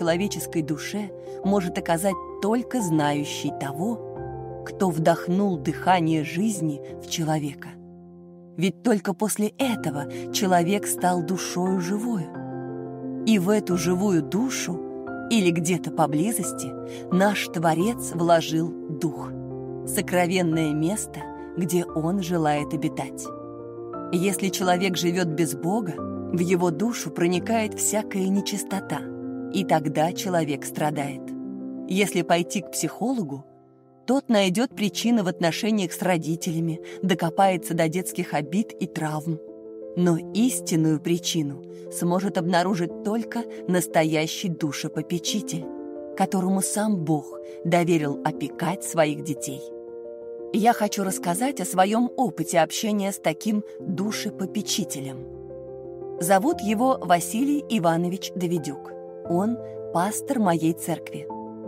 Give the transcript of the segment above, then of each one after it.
человеческой душе может оказать только знающий того, кто вдохнул дыхание жизни в человека. Ведь только после этого человек стал душою живою. И в эту живую душу, или где-то поблизости, наш Творец вложил дух, сокровенное место, где он желает обитать. Если человек живет без Бога, в его душу проникает всякая нечистота, и тогда человек страдает. Если пойти к психологу, тот найдет причины в отношениях с родителями, докопается до детских обид и травм. Но истинную причину сможет обнаружить только настоящий душепопечитель, которому сам Бог доверил опекать своих детей. Я хочу рассказать о своем опыте общения с таким душепопечителем. Зовут его Василий Иванович Давидюк. Он пастор моей церкви.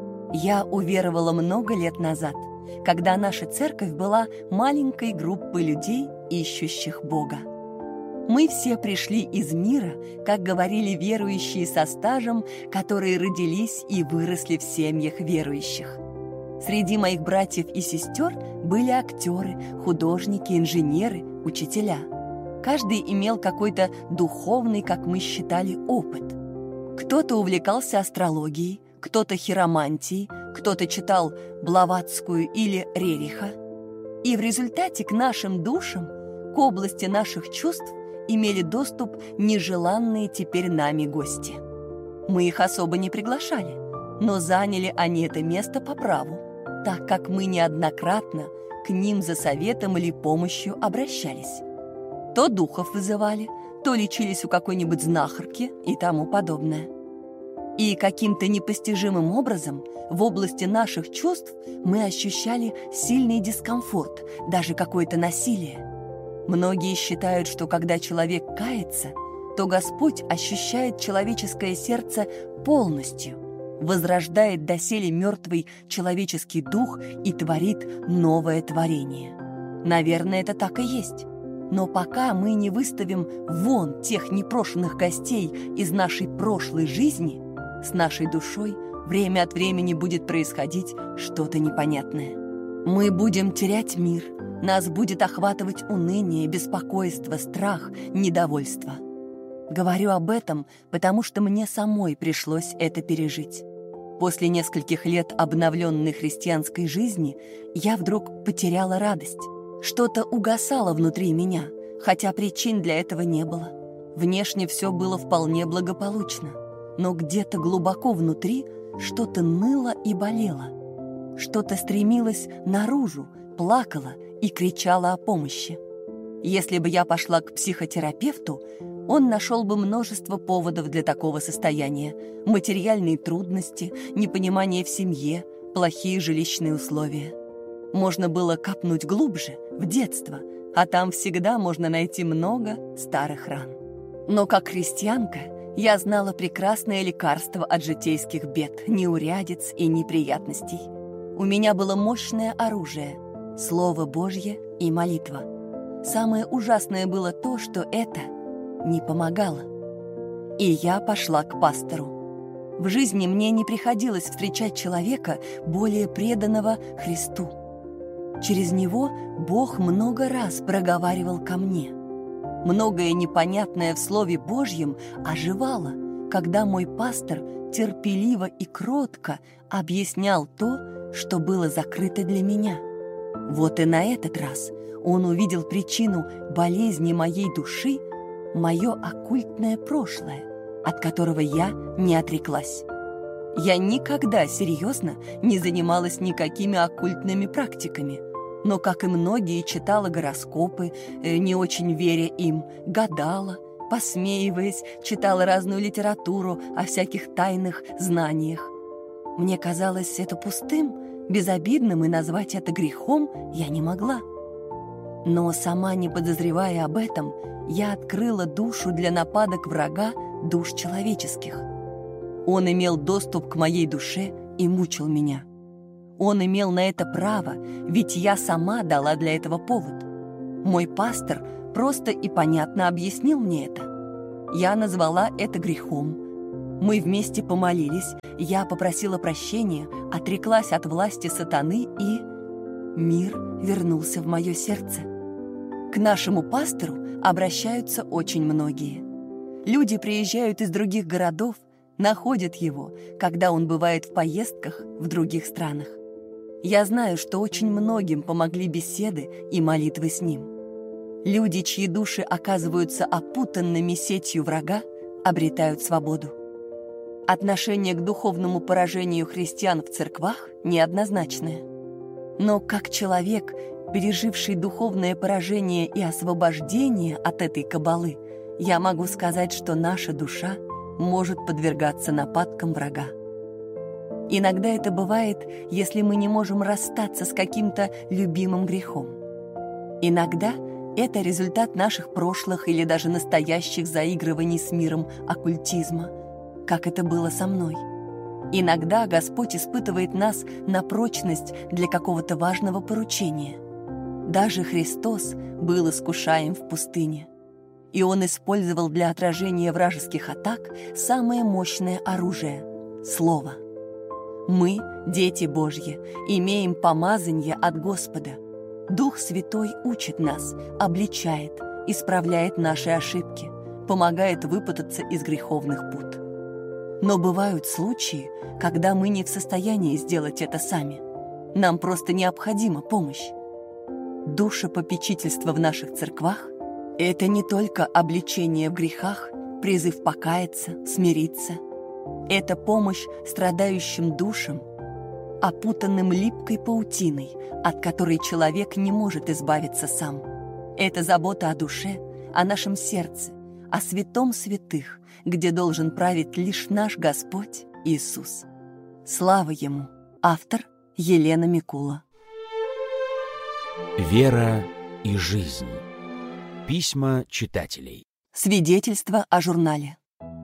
Я уверовала много лет назад, когда наша церковь была маленькой группой людей, ищущих Бога. Мы все пришли из мира, как говорили верующие со стажем, которые родились и выросли в семьях верующих. Среди моих братьев и сестер были актеры, художники, инженеры, учителя. Каждый имел какой-то духовный, как мы считали, опыт. Кто-то увлекался астрологией, кто-то хиромантией, кто-то читал Блаватскую или Рериха. И в результате к нашим душам, к области наших чувств, имели доступ нежеланные теперь нами гости. Мы их особо не приглашали, но заняли они это место по праву, так как мы неоднократно к ним за советом или помощью обращались. То духов вызывали, то лечились у какой-нибудь знахарки и тому подобное. И каким-то непостижимым образом в области наших чувств мы ощущали сильный дискомфорт, даже какое-то насилие. Многие считают, что когда человек кается, то Господь ощущает человеческое сердце полностью, возрождает доселе мертвый человеческий дух и творит новое творение. Наверное, это так и есть. Но пока мы не выставим вон тех непрошенных гостей из нашей прошлой жизни, с нашей душой время от времени будет происходить что-то непонятное. Мы будем терять мир, нас будет охватывать уныние, беспокойство, страх, недовольство. Говорю об этом, потому что мне самой пришлось это пережить. После нескольких лет обновленной христианской жизни я вдруг потеряла радость. Что-то угасало внутри меня, хотя причин для этого не было. Внешне все было вполне благополучно, но где-то глубоко внутри что-то ныло и болело. Что-то стремилось наружу, плакало и кричало о помощи. Если бы я пошла к психотерапевту, он нашел бы множество поводов для такого состояния: материальные трудности, непонимание в семье, плохие жилищные условия. Можно было копнуть глубже, в детство, а там всегда можно найти много старых ран. Но как христианка я знала прекрасное лекарство от житейских бед, неурядиц и неприятностей. У меня было мощное оружие — Слово Божье и молитва. Самое ужасное было то, что это не помогало. И я пошла к пастору. В жизни мне не приходилось встречать человека, более преданного Христу. Через него Бог много раз проговаривал ко мне. Многое непонятное в Слове Божьем оживало, когда мой пастор терпеливо и кротко объяснял то, что было закрыто для меня. Вот и на этот раз он увидел причину болезни моей души, мое оккультное прошлое, от которого я не отреклась. Я никогда серьезно не занималась никакими оккультными практиками, но, как и многие, читала гороскопы, не очень веря им, гадала, посмеиваясь, читала разную литературу о всяких тайных знаниях. Мне казалось это пустым, безобидным, и назвать это грехом я не могла. Но, сама не подозревая об этом, я открыла душу для нападок врага душ человеческих. Он имел доступ к моей душе и мучил меня. Он имел на это право, ведь я сама дала для этого повод. Мой пастор просто и понятно объяснил мне это. Я назвала это грехом. Мы вместе помолились, я попросила прощения, отреклась от власти сатаны, и мир вернулся в мое сердце. К нашему пастору обращаются очень многие. Люди приезжают из других городов, находят его, когда он бывает в поездках в других странах. Я знаю, что очень многим помогли беседы и молитвы с ним. Люди, чьи души оказываются опутанными сетью врага, обретают свободу. Отношение к духовному поражению христиан в церквах неоднозначное. Но как человек, переживший духовное поражение и освобождение от этой кабалы, я могу сказать, что наша душа может подвергаться нападкам врага. Иногда это бывает, если мы не можем расстаться с каким-то любимым грехом. Иногда это результат наших прошлых или даже настоящих заигрываний с миром оккультизма, как это было со мной. Иногда Господь испытывает нас на прочность для какого-то важного поручения. Даже Христос был искушаем в пустыне, и Он использовал для отражения вражеских атак самое мощное оружие — Слово. Мы, дети Божьи, имеем помазание от Господа. Дух Святой учит нас, обличает, исправляет наши ошибки, помогает выпутаться из греховных пут. Но бывают случаи, когда мы не в состоянии сделать это сами. Нам просто необходима помощь. Душепопечительство в наших церквах — это не только обличение в грехах, призыв покаяться, смириться. Это помощь страдающим душам, опутанным липкой паутиной, от которой человек не может избавиться сам. Это забота о душе, о нашем сердце, о святом святых, где должен править лишь наш Господь Иисус. Слава Ему! Автор Елена Микула. Вера и жизнь. Письма читателей. Свидетельство о журнале.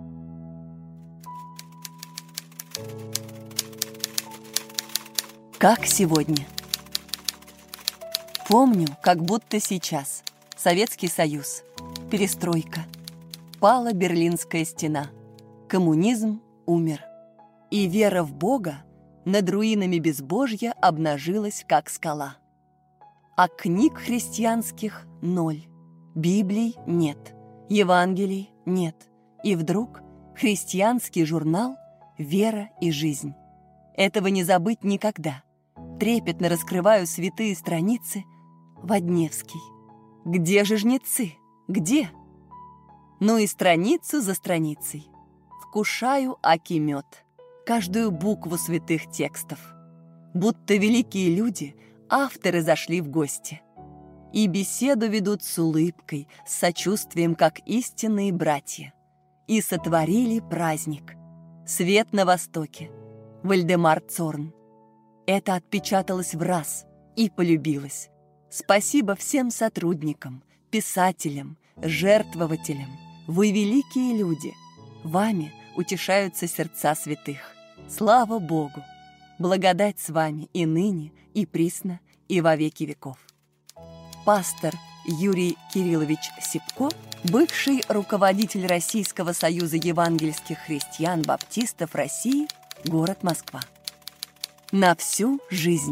Как сегодня. Помню, как будто сейчас. Советский Союз. Перестройка. Пала Берлинская стена. Коммунизм умер. И вера в Бога над руинами безбожья обнажилась, как скала. А книг христианских — 0. Библий нет. Евангелий нет. И вдруг христианский журнал «Вера и жизнь». Этого не забыть никогда. Трепетно раскрываю святые страницы. Водневский. Где же жнецы? Где? Ну и страницу за страницей. Вкушаю аки мед. Каждую букву святых текстов. Будто великие люди, авторы, зашли в гости. И беседу ведут с улыбкой, с сочувствием, как истинные братья. И сотворили праздник. Свет на востоке. Вальдемар Цорн. Это отпечаталось в раз и полюбилось. Спасибо всем сотрудникам, писателям, жертвователям. Вы великие люди. Вами утешаются сердца святых. Слава Богу! Благодать с вами и ныне, и присно, и во веки веков. Пастор Юрий Кириллович Сипко, бывший руководитель Российского союза евангельских христиан-баптистов России, город Москва. На всю жизнь.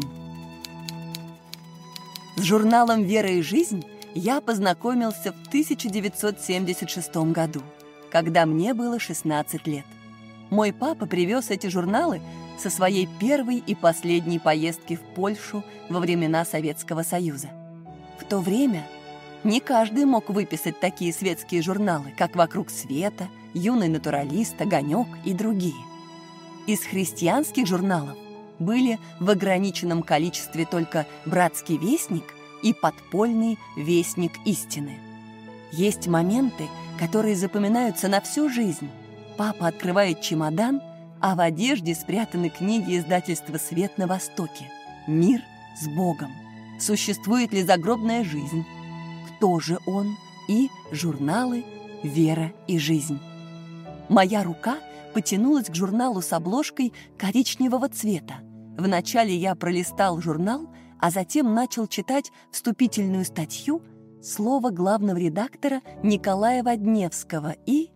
С журналом «Вера и жизнь» я познакомился в 1976 году, когда мне было 16 лет. Мой папа привез эти журналы со своей первой и последней поездки в Польшу во времена Советского Союза. В то время не каждый мог выписать такие светские журналы, как «Вокруг света», «Юный натуралист», «Огонек» и другие. Из христианских журналов были в ограниченном количестве только «Братский вестник» и «Подпольный вестник истины». Есть моменты, которые запоминаются на всю жизнь. Папа открывает чемодан, а в одежде спрятаны книги издательства «Свет на Востоке». «Мир с Богом». «Существует ли загробная жизнь?» «Кто же он?» и журналы «Вера и жизнь». Моя рука потянулась к журналу с обложкой коричневого цвета. Вначале я пролистал журнал, а затем начал читать вступительную статью, слово главного редактора Николая Водневского и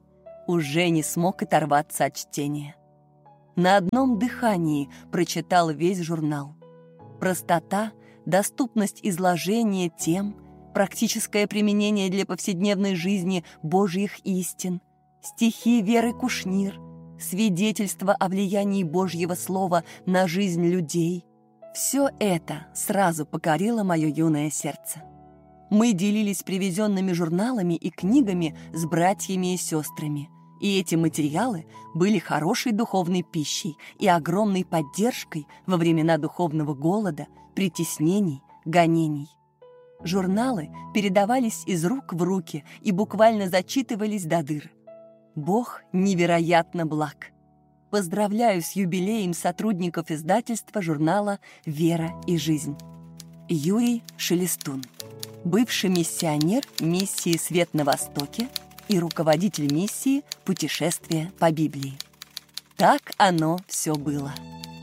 уже не смог оторваться от чтения. На одном дыхании прочитал весь журнал. Простота, доступность изложения тем, практическое применение для повседневной жизни Божьих истин, стихи Веры Кушнир, свидетельство о влиянии Божьего Слова на жизнь людей — все это сразу покорило мое юное сердце. Мы делились привезенными журналами и книгами с братьями и сестрами, и эти материалы были хорошей духовной пищей и огромной поддержкой во времена духовного голода, притеснений, гонений. Журналы передавались из рук в руки и буквально зачитывались до дыр. Бог невероятно благ. Поздравляю с юбилеем сотрудников издательства журнала «Вера и жизнь». Юрий Шелестун, бывший миссионер миссии «Свет на Востоке» и руководитель миссии «Путешествие по Библии». Так оно все было.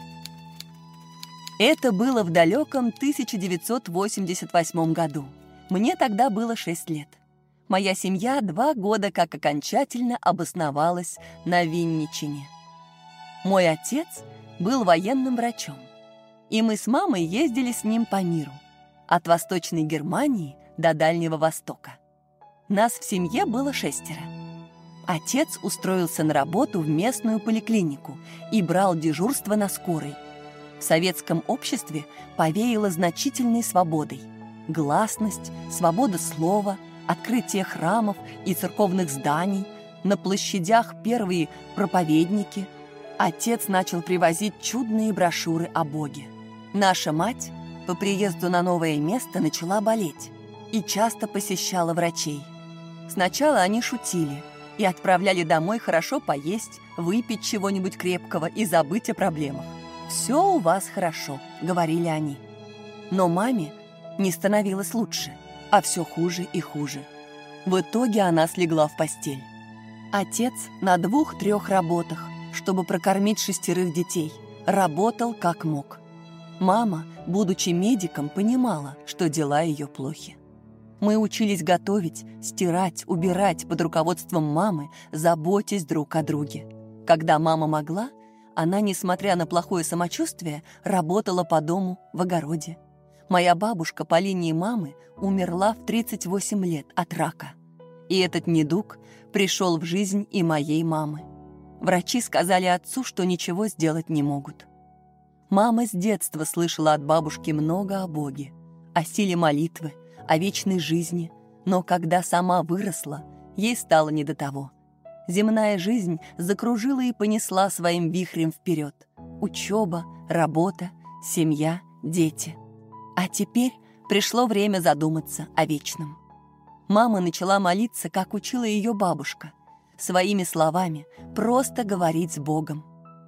Это было в далеком 1988 году. Мне тогда было 6 лет. Моя семья 2 года как окончательно обосновалась на Винничине. Мой отец был военным врачом, и мы с мамой ездили с ним по миру, от Восточной Германии до Дальнего Востока. Нас в семье было 6. Отец устроился на работу в местную поликлинику и брал дежурство на скорой. В советском обществе повеяло значительной свободой. Гласность, свобода слова, открытие храмов и церковных зданий, на площадях первые проповедники. Отец начал привозить чудные брошюры о Боге. Наша мать по приезду на новое место начала болеть и часто посещала врачей. Сначала они шутили и отправляли домой хорошо поесть, выпить чего-нибудь крепкого и забыть о проблемах. «Все у вас хорошо», — говорили они. Но маме не становилось лучше, а все хуже и хуже. В итоге она слегла в постель. Отец на 2-3 работах, чтобы прокормить 6 детей, работал как мог. Мама, будучи медиком, понимала, что дела ее плохи. Мы учились готовить, стирать, убирать под руководством мамы, заботясь друг о друге. Когда мама могла, она, несмотря на плохое самочувствие, работала по дому, в огороде. Моя бабушка по линии мамы умерла в 38 лет от рака. И этот недуг пришел в жизнь и моей мамы. Врачи сказали отцу, что ничего сделать не могут. Мама с детства слышала от бабушки много о Боге, о силе молитвы, о вечной жизни, но когда сама выросла, ей стало не до того. Земная жизнь закружила и понесла своим вихрем вперед. Учеба, работа, семья, дети. А теперь пришло время задуматься о вечном. Мама начала молиться, как учила ее бабушка, своими словами, просто говорить с Богом.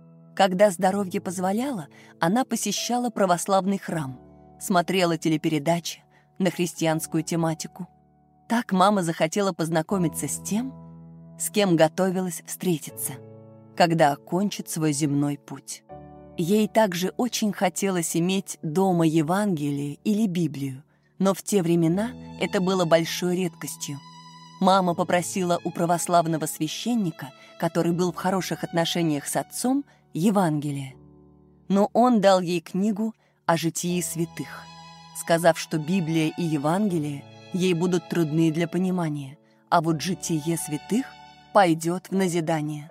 Когда здоровье позволяло, она посещала православный храм, смотрела телепередачи на христианскую тематику. Так мама захотела познакомиться с тем, с кем готовилась встретиться, когда окончит свой земной путь. Ей также очень хотелось иметь дома Евангелие или Библию, но в те времена это было большой редкостью. Мама попросила у православного священника, который был в хороших отношениях с отцом, Евангелие. Но он дал ей книгу о житии святых, сказав, что Библия и Евангелие ей будут трудны для понимания, а вот житие святых пойдет в назидание.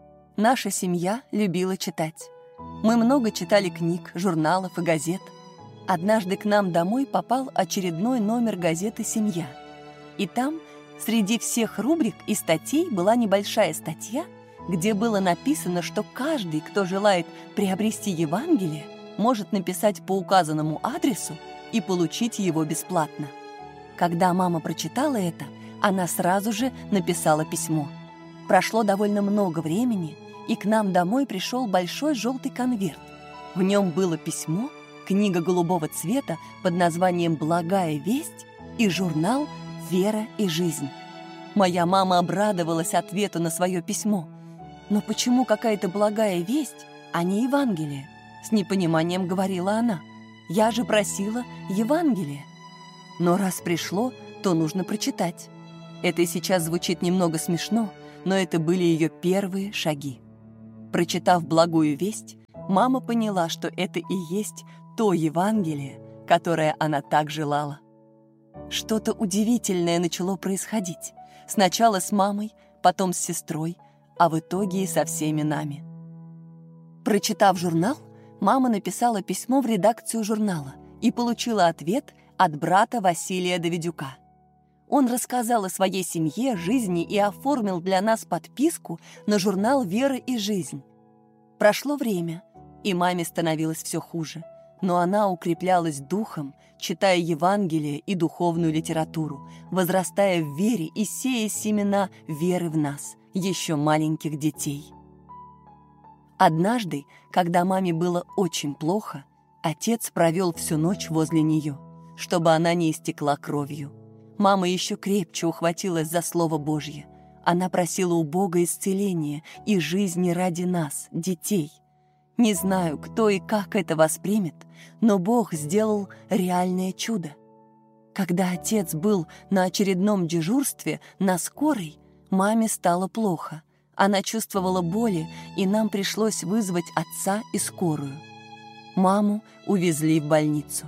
Наша семья любила читать. Мы много читали книг, журналов и газет. Однажды к нам домой попал очередной номер газеты «Семья». И там, среди всех рубрик и статей, была небольшая статья, где было написано, что каждый, кто желает приобрести Евангелие, может написать по указанному адресу и получить его бесплатно. Когда мама прочитала это, она сразу же написала письмо. Прошло довольно много времени, и к нам домой пришел большой желтый конверт. В нем было письмо, книга голубого цвета под названием «Благая весть» и журнал «Вера и жизнь». Моя мама обрадовалась ответу на свое письмо. «Но почему какая-то благая весть, а не Евангелие?» С непониманием говорила она. «Я же просила Евангелие». Но раз пришло, то нужно прочитать. Это и сейчас звучит немного смешно, но это были ее первые шаги. Прочитав благую весть, мама поняла, что это и есть то Евангелие, которое она так желала. Что-то удивительное начало происходить. Сначала с мамой, потом с сестрой, а в итоге и со всеми нами. Прочитав журнал, мама написала письмо в редакцию журнала и получила ответ от брата Василия Давидюка. Он рассказал о своей семье, жизни и оформил для нас подписку на журнал «Вера и жизнь». Прошло время, и маме становилось все хуже, но она укреплялась духом, читая Евангелие и духовную литературу, возрастая в вере и сея семена веры в нас, еще маленьких детей. Однажды, когда маме было очень плохо, отец провел всю ночь возле нее, чтобы она не истекла кровью. Мама еще крепче ухватилась за Слово Божье. Она просила у Бога исцеления и жизни ради нас, детей. Не знаю, кто и как это воспримет, но Бог сделал реальное чудо. Когда отец был на очередном дежурстве на скорой, маме стало плохо. Она чувствовала боли, и нам пришлось вызвать отца и скорую. Маму увезли в больницу.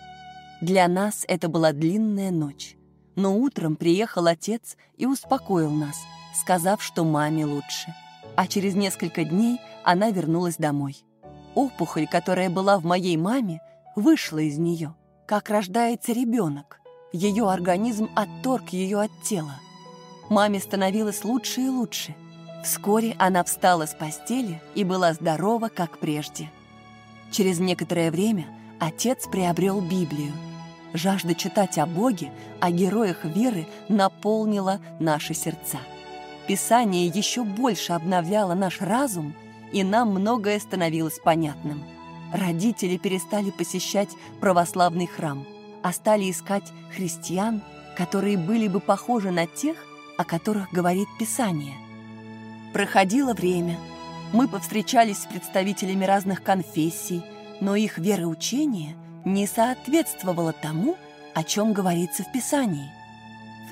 Для нас это была длинная ночь. Но утром приехал отец и успокоил нас, сказав, что маме лучше. А через несколько дней она вернулась домой. Опухоль, которая была в моей маме, вышла из нее, как рождается ребенок. Ее организм отторг ее от тела. Маме становилось лучше и лучше. Вскоре она встала с постели и была здорова, как прежде. Через некоторое время отец приобрел Библию. Жажда читать о Боге, о героях веры наполнила наши сердца. Писание еще больше обновляло наш разум, и нам многое становилось понятным. Родители перестали посещать православный храм, а стали искать христиан, которые были бы похожи на тех, о которых говорит Писание. Проходило время. Мы повстречались с представителями разных конфессий, но их вероучение не соответствовало тому, о чем говорится в Писании. В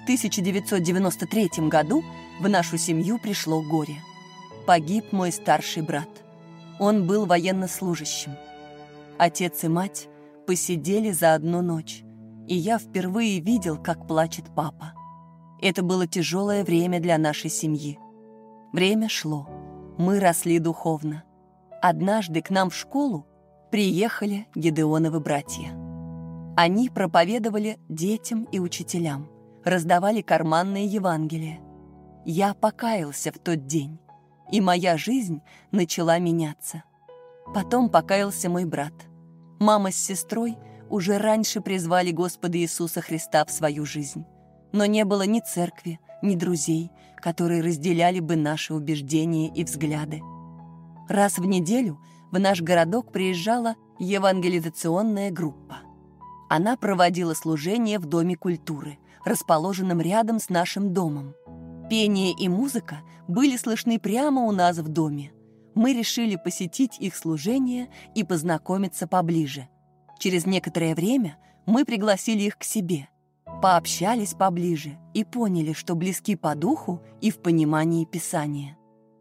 1993 году в нашу семью пришло горе. Погиб мой старший брат. Он был военнослужащим. Отец и мать посидели за одну ночь, и я впервые видел, как плачет папа. Это было тяжелое время для нашей семьи. Время шло. Мы росли духовно. Однажды к нам в школу приехали Гедеоновы братья. Они проповедовали детям и учителям, раздавали карманные Евангелия. Я покаялся в тот день, и моя жизнь начала меняться. Потом покаялся мой брат. Мама с сестрой уже раньше призвали Господа Иисуса Христа в свою жизнь. Но не было ни церкви, ни друзей, которые разделяли бы наши убеждения и взгляды. Раз в неделю в наш городок приезжала евангелизационная группа. Она проводила служение в Доме культуры, расположенном рядом с нашим домом. Пение и музыка были слышны прямо у нас в доме. Мы решили посетить их служение и познакомиться поближе. Через некоторое время мы пригласили их к себе, пообщались поближе и поняли, что близки по духу и в понимании Писания.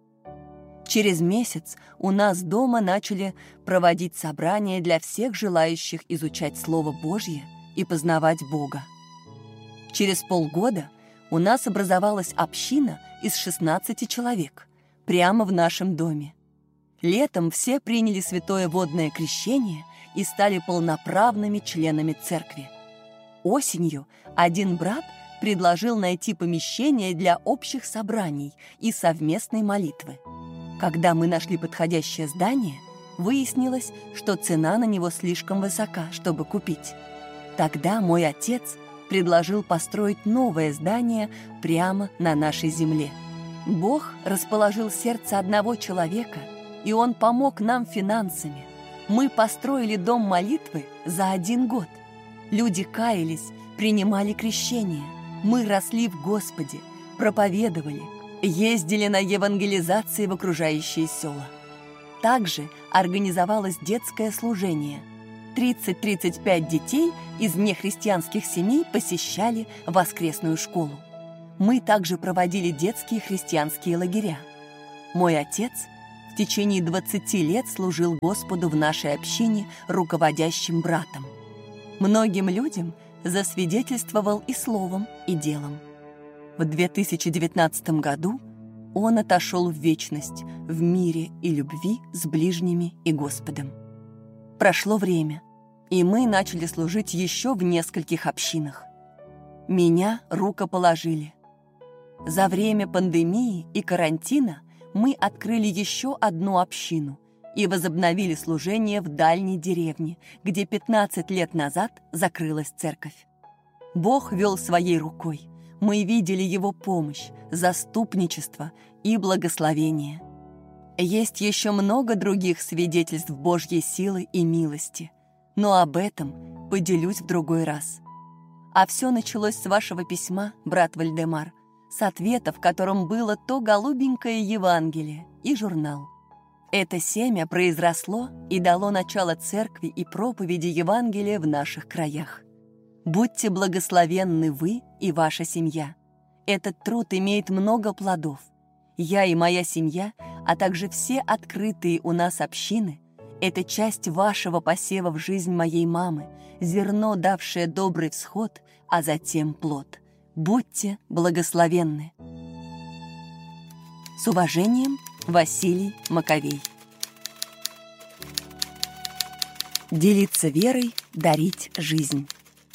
Через месяц у нас дома начали проводить собрания для всех желающих изучать Слово Божье и познавать Бога. Через полгода у нас образовалась община из 16 человек прямо в нашем доме. Летом все приняли святое водное крещение и стали полноправными членами церкви. Осенью один брат предложил найти помещение для общих собраний и совместной молитвы. Когда мы нашли подходящее здание, выяснилось, что цена на него слишком высока, чтобы купить. Тогда мой отец предложил построить новое здание прямо на нашей земле. Бог расположил сердце одного человека, и он помог нам финансами. Мы построили дом молитвы за 1 год. Люди каялись, принимали крещение. Мы росли в Господе, проповедовали, ездили на евангелизации в окружающие села. Также организовалось детское служение. 30-35 детей из нехристианских семей посещали воскресную школу. Мы также проводили детские христианские лагеря. Мой отец в течение 20 лет служил Господу в нашей общине руководящим братом. Многим людям засвидетельствовал и словом, и делом. В 2019 году он отошел в вечность в мире и любви с ближними и Господом. Прошло время, и мы начали служить еще в нескольких общинах. Меня рукоположили. За время пандемии и карантина мы открыли еще одну общину и возобновили служение в дальней деревне, где 15 лет назад закрылась церковь. Бог вел своей рукой. Мы видели Его помощь, заступничество и благословение. Есть еще много других свидетельств Божьей силы и милости, но об этом поделюсь в другой раз. А все началось с вашего письма, брат Вальдемар, с ответа, в котором было то голубенькое Евангелие и журнал. Это семя произросло и дало начало церкви и проповеди Евангелия в наших краях. Будьте благословенны вы и ваша семья. Этот труд имеет много плодов. Я и моя семья, а также все открытые у нас общины — это часть вашего посева в жизнь моей мамы, зерно, давшее добрый всход, а затем плод. Будьте благословенны. С уважением, Василий Маковей. Делиться верой, дарить жизнь.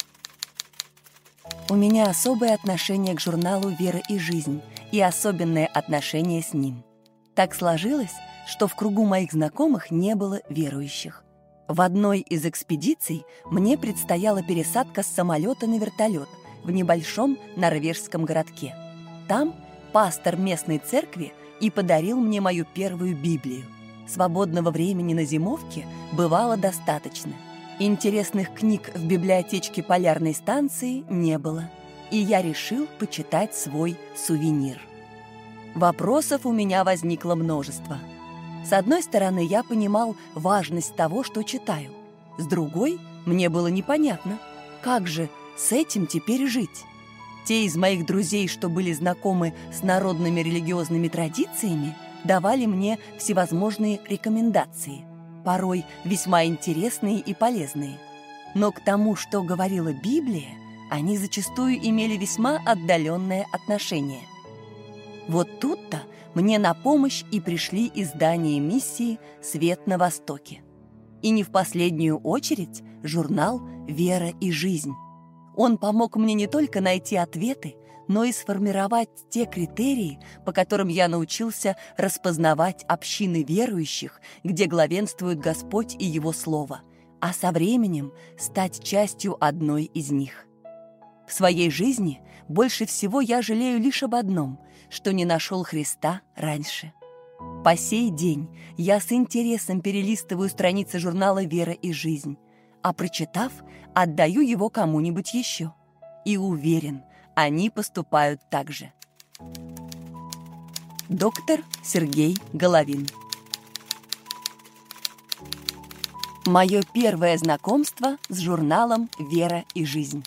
У меня особое отношение к журналу «Вера и жизнь» и особенное отношение с ним. Так сложилось, что в кругу моих знакомых не было верующих. В одной из экспедиций мне предстояла пересадка с самолета на вертолет в небольшом норвежском городке. Там пастор местной церкви и подарил мне мою первую Библию. Свободного времени на зимовке бывало достаточно. Интересных книг в библиотечке полярной станции не было, и я решил почитать свой сувенир. Вопросов у меня возникло множество. С одной стороны, я понимал важность того, что читаю. С другой, мне было непонятно, как же с этим теперь жить. Те из моих друзей, что были знакомы с народными религиозными традициями, давали мне всевозможные рекомендации, порой весьма интересные и полезные. Но к тому, что говорила Библия, они зачастую имели весьма отдаленное отношение. Вот тут-то мне на помощь и пришли издания миссии «Свет на Востоке». И не в последнюю очередь журнал «Вера и жизнь». Он помог мне не только найти ответы, но и сформировать те критерии, по которым я научился распознавать общины верующих, где главенствует Господь и Его Слово, а со временем стать частью одной из них. В своей жизни больше всего я жалею лишь об одном, что не нашел Христа раньше. По сей день я с интересом перелистываю страницы журнала «Вера и жизнь», а прочитав, отдаю его кому-нибудь еще. И уверен, они поступают так же. Доктор Сергей Головин. Мое первое знакомство с журналом «Вера и жизнь».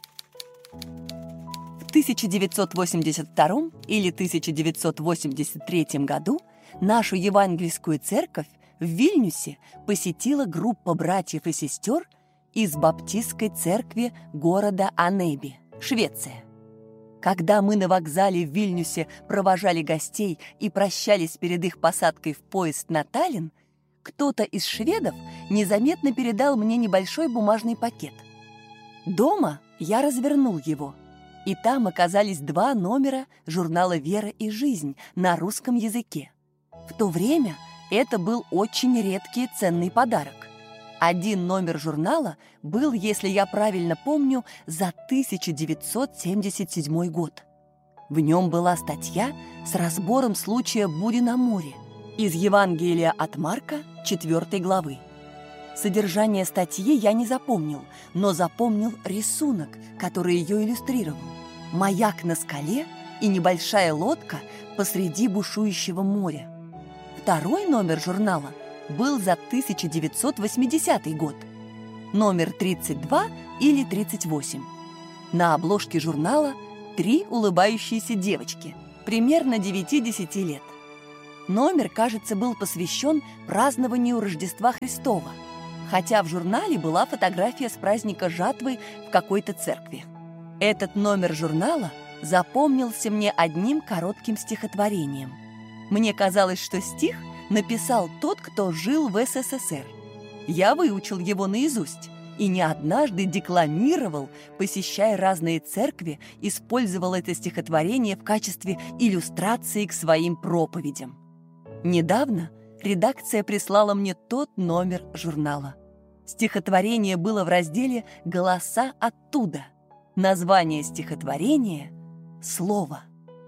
В 1982 или 1983 году нашу евангельскую церковь в Вильнюсе посетила группа братьев и сестер из баптистской церкви города Анеби, Швеция. Когда мы на вокзале в Вильнюсе провожали гостей и прощались перед их посадкой в поезд на Таллин, кто-то из шведов незаметно передал мне небольшой бумажный пакет. Дома я развернул его, и там оказались 2 номера журнала «Вера и жизнь» на русском языке. В то время это был очень редкий и ценный подарок. 1 номер журнала был, если я правильно помню, за 1977 год. В нем была статья с разбором случая бури на море из Евангелия от Марка, 4 главы. Содержание статьи я не запомнил, но запомнил рисунок, который ее иллюстрировал. Маяк на скале и небольшая лодка посреди бушующего моря. 2 номер журнала был за 1980 год. Номер 32 или 38. На обложке журнала 3 улыбающиеся девочки, примерно 9-10 лет. Номер, кажется, был посвящен празднованию Рождества Христова, хотя в журнале была фотография с праздника жатвы в какой-то церкви. Этот номер журнала запомнился мне одним коротким стихотворением. Мне казалось, что стих написал тот, кто жил в СССР. Я выучил его наизусть и не однажды декламировал, посещая разные церкви, использовал это стихотворение в качестве иллюстрации к своим проповедям. Недавно редакция прислала мне тот номер журнала. Стихотворение было в разделе «Голоса оттуда». Название стихотворения — «Слово».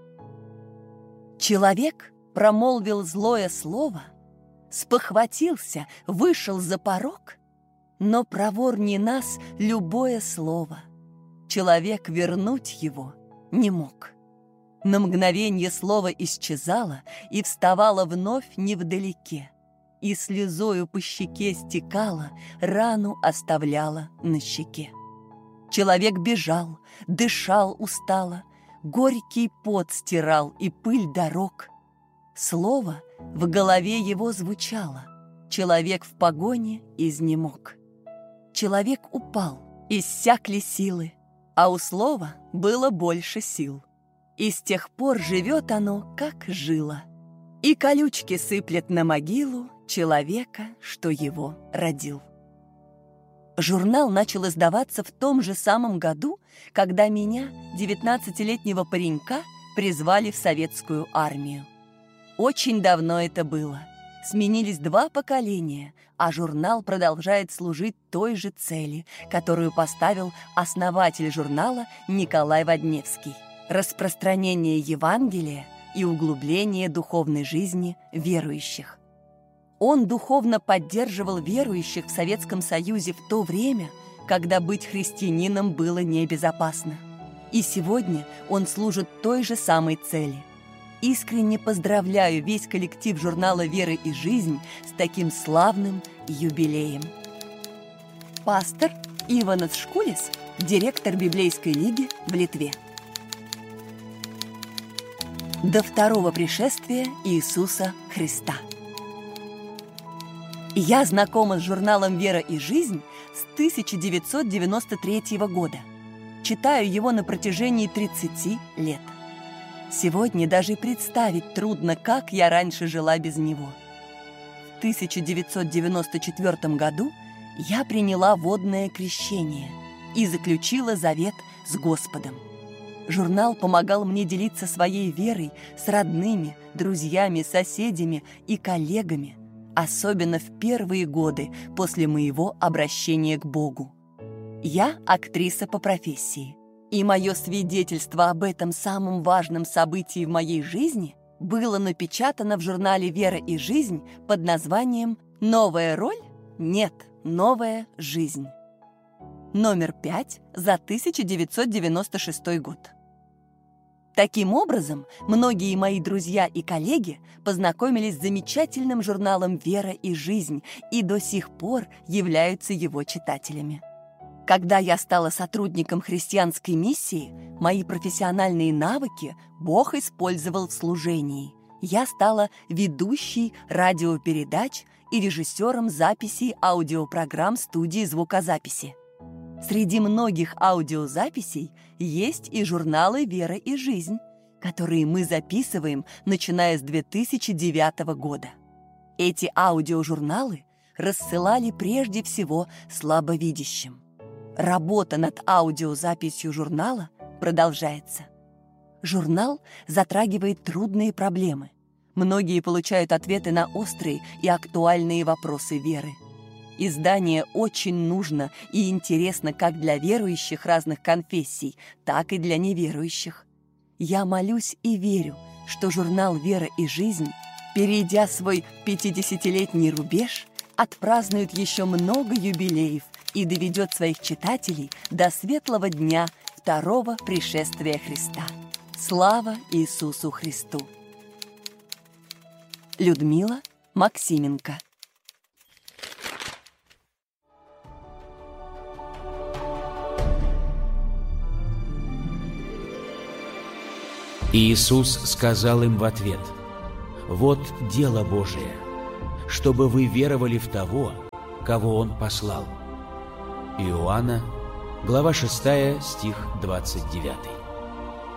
Человек промолвил злое слово, спохватился, вышел за порог, но проворнее нас любое слово. Человек вернуть его не мог. На мгновенье слово исчезало и вставало вновь невдалеке, и слезою по щеке стекало, рану оставляла на щеке. Человек бежал, дышал устало, горький пот стирал и пыль дорог. Слово в голове его звучало, человек в погоне изнемог. Человек упал, иссякли силы, а у слова было больше сил. И с тех пор живет оно, как жило, и колючки сыплет на могилу человека, что его родил. Журнал начал издаваться в том же самом году, когда меня, 19-летнего паренька, призвали в советскую армию. Очень давно это было. Сменились 2 поколения, а журнал продолжает служить той же цели, которую поставил основатель журнала Николай Водневский – распространение Евангелия и углубление духовной жизни верующих. Он духовно поддерживал верующих в Советском Союзе в то время, когда быть христианином было небезопасно. И сегодня он служит той же самой цели. Искренне поздравляю весь коллектив журнала «Вера и жизнь» с таким славным юбилеем. Пастор Иванас Шкулис, директор Библейской лиги в Литве. До второго пришествия Иисуса Христа. Я знакома с журналом «Вера и жизнь» с 1993 года. Читаю его на протяжении 30 лет. Сегодня даже представить трудно, как я раньше жила без него. В 1994 году я приняла водное крещение и заключила завет с Господом. Журнал помогал мне делиться своей верой с родными, друзьями, соседями и коллегами, особенно в первые годы после моего обращения к Богу. Я актриса по профессии, и мое свидетельство об этом самом важном событии в моей жизни было напечатано в журнале «Вера и жизнь» под названием «Новая роль? Нет, новая жизнь». Номер 5 за 1996 год. Таким образом, многие мои друзья и коллеги познакомились с замечательным журналом «Вера и жизнь» и до сих пор являются его читателями. Когда я стала сотрудником христианской миссии, мои профессиональные навыки Бог использовал в служении. Я стала ведущей радиопередач и режиссером записей аудиопрограмм студии звукозаписи. Среди многих аудиозаписей есть и журналы «Вера и жизнь», которые мы записываем, начиная с 2009 года. Эти аудиожурналы рассылали прежде всего слабовидящим. Работа над аудиозаписью журнала продолжается. Журнал затрагивает трудные проблемы. Многие получают ответы на острые и актуальные вопросы веры. Издание очень нужно и интересно как для верующих разных конфессий, так и для неверующих. Я молюсь и верю, что журнал «Вера и жизнь», перейдя свой 50-летний рубеж, отпразднует еще много юбилеев и доведет своих читателей до светлого дня второго пришествия Христа. Слава Иисусу Христу! Людмила Максименко. Иисус сказал им в ответ: «Вот дело Божие, чтобы вы веровали в того, кого Он послал». Иоанна, глава 6, стих 29.